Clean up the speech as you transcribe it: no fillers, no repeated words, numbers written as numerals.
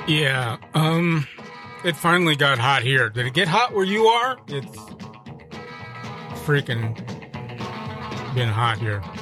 Yeah, it finally got hot here. Did it get hot where you are? It's freaking been hot here.